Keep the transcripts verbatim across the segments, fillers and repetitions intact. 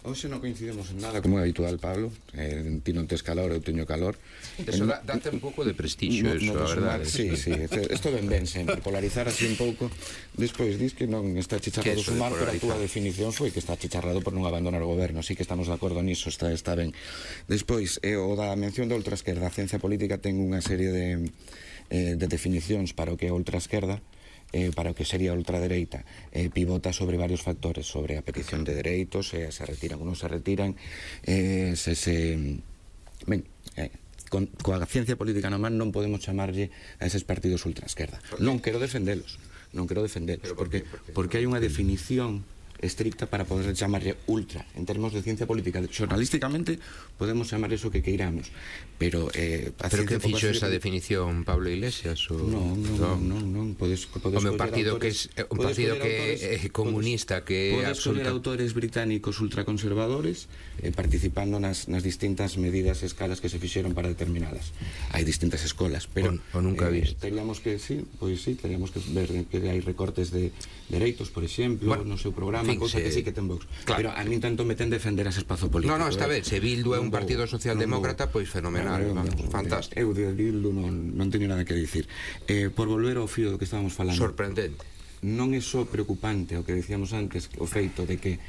Hoxe non coincidimos en nada, como é habitual, Pablo. eh, Ti non tes calor, eu teño calor. Eso dá, date un pouco de prestixio, no, eso, no, a verdade. Sí, sí, isto ben ben sempre. Polarizar así un pouco. Despois dis que non está chicharrado o Sumar, pero a túa definición foi que está chicharrado por non abandonar o goberno. Así que estamos de acordo niso, está, está ben. Despois, eh, o da mención da ultraesquerda. A ciencia política ten unha serie de, eh, de definicións para o que é a ultraesquerda. Eh, para o que sería a ultradereita, eh, pivota sobre varios factores, sobre a petición de dereitos, eh, se retiran ou non se retiran, eh, se se... Ben, eh, con, coa ciencia política na man non podemos chamarlle a eses partidos ultraesquerda. Non quero defendelos, non quero defendelos, porque, porque hai unha definición estricta para poder chamarlle ultra. En termos de ciencia política, xornalísticamente podemos chamar eso que queiramos, pero eh, pero que fixo esa definición Pablo Iglesias? O... Non, non, non, non podes, podes o meu partido autores, que é un partido que é comunista, que podes absoluta... autores británicos ultraconservadores eh, participando nas, nas distintas medidas e escalas que se fixeron para determinadas. Hai distintas escolas, pero o, o nunca eh, visto. Teríamos que, sí, pois sí, teríamos que ver que hai recortes de dereitos, por exemplo, bueno, no seu programa, cousa que sí que ten Vox. Claro. Pero a mí tanto me ten defender ese espazo político. No, no, está eh. ben, se Bildu é un partido socialdemócrata, pois fenomenal, no, vamos, no, fantástico. Eu de Bildu non, non teño nada que dicir. Eh, por volver ao fío do que estábamos falando. Sorprendente. Non é só preocupante o que decíamos antes, o feito de que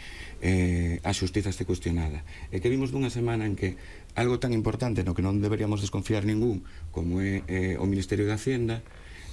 eh, a xustiza este cuestionada. É que vimos dunha semana en que algo tan importante no que non deberíamos desconfiar ningún como é eh, o Ministerio de Hacienda,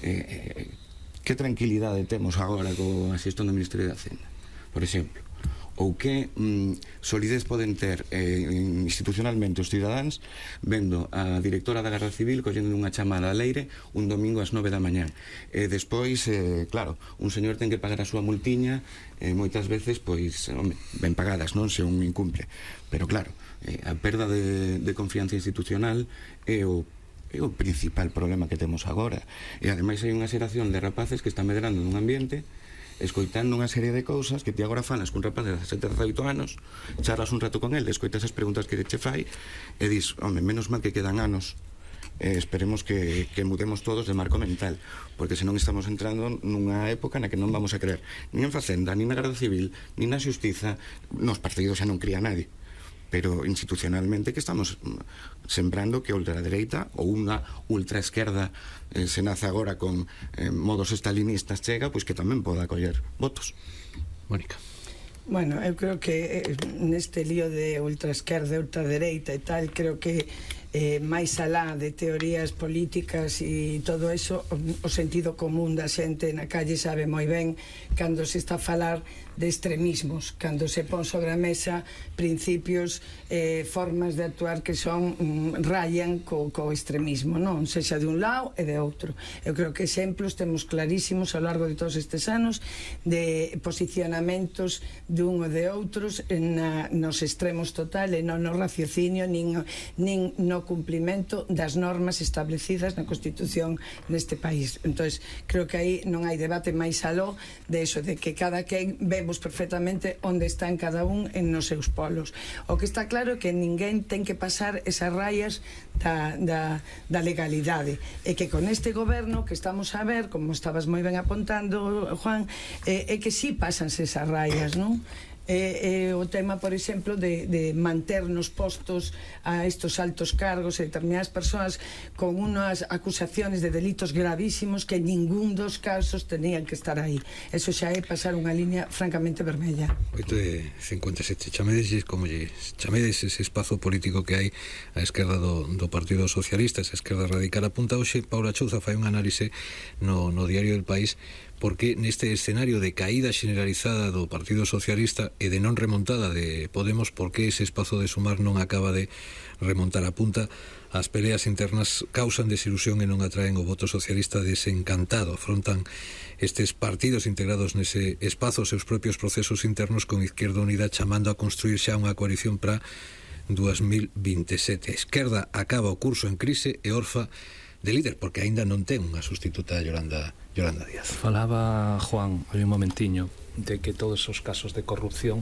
eh, eh, que tranquilidade temos agora coa xestión do Ministerio de Hacienda, por exemplo, ou que mm, solidez poden ter eh, institucionalmente os cidadáns vendo a directora da Garda Civil collendo unha chamada a leire un domingo ás nove da mañá. E despois, eh, claro, un señor ten que pagar a súa multiña, eh, moitas veces, pois, home, ben pagadas, non se un incumple. Pero claro, eh, a perda de, de confianza institucional é o é o principal problema que temos agora. E ademais hai unha xeración de rapaces que está medrando nun ambiente escoitando unha serie de cousas que ti agora falas cun rapaz de dezasete, dezaoito anos, charlas un rato con el, escoitas as preguntas que che fai e dis, home, menos mal que quedan anos, eh, esperemos que, que mudemos todos de marco mental, porque senón estamos entrando nunha época na que non vamos a creer nin en Facenda, nin na Garda Civil, nin na Xustiza. Nos partidos xa non cría nadie, pero institucionalmente que estamos sembrando que a ultradereita ou unha ultraesquerda eh, se nace agora con eh, modos estalinistas chega, pois que tamén poda coller votos. Mónica. Bueno, eu creo que eh, neste lío de ultraesquerda, ultradereita e tal, creo que eh, máis alá de teorías políticas e todo eso, o sentido común da xente na calle sabe moi ben cando se está a falar de extremismos, cando se pon sobre a mesa principios, eh, formas de actuar que son mm, rayan co, co extremismo, non? Sexa de un lado e de outro. Eu creo que exemplos temos clarísimos ao largo de todos estes anos de posicionamentos de un ou de outros na, nos extremos total e non no raciocinio nin, nin no cumplimento das normas establecidas na Constitución neste país. Entonces, creo que aí non hai debate máis aló de eso, de que cada quen vemos perfectamente onde están cada un en nos seus polos. O que está claro é que ninguén ten que pasar esas rayas da, da, da legalidade, e que con este goberno que estamos a ver, como estabas moi ben apuntando, Juan, é, é que sí pasanse esas rayas, non? É, é o tema, por exemplo, de, de manter nos postos a estos altos cargos e determinadas persoas con unas acusaciones de delitos gravísimos que en ningún dos casos tenían que estar aí. Eso xa é pasar unha línea francamente vermella. oito de cincuenta e sete, chamedes como lle chamedes ese espazo político que hai á esquerda do, do Partido Socialista, esa esquerda radical. Apunta hoxe Paula Chouza, fai un análise no, no Diario del País, porque neste escenario de caída generalizada do Partido Socialista e de non remontada de Podemos, porque ese espazo de Sumar non acaba de remontar a punta, as peleas internas causan desilusión e non atraen o voto socialista desencantado. Afrontan estes partidos integrados nese espazo os seus propios procesos internos, con Izquierda Unida chamando a construir xa unha coalición para dous mil veintesete. A esquerda acaba o curso en crise e orfa de líder, porque aínda non ten unha sustituta a Yolanda, Yolanda Díaz. Falaba Juan hai un momentiño de que todos os casos de corrupción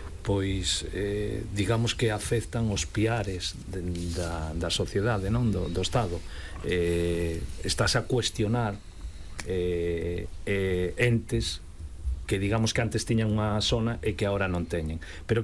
pois eh, digamos que afectan os piares de, da, da sociedade, non? Do, do Estado. Eh, estás a cuestionar eh, eh, entes que digamos que antes tiñan unha zona e que agora non teñen, pero